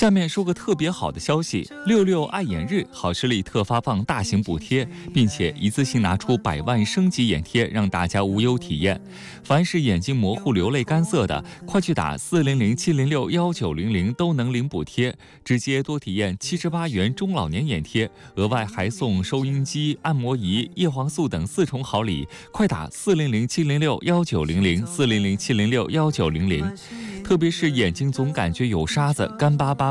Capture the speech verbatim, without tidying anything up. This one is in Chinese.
下面说个特别好的消息，六六爱眼日，好视力特发放大型补贴，并且一次性拿出百万升级眼贴，让大家无忧体验。凡是眼睛模糊、流泪、干涩的，快去打四零零七零六幺九零零都能领补贴，直接多体验七十八元中老年眼贴，额外还送收音机、按摩仪、叶黄素等四重好礼。快打四零零七零六幺九零零四零零七零六幺九零零。特别是眼睛总感觉有沙子、干巴巴、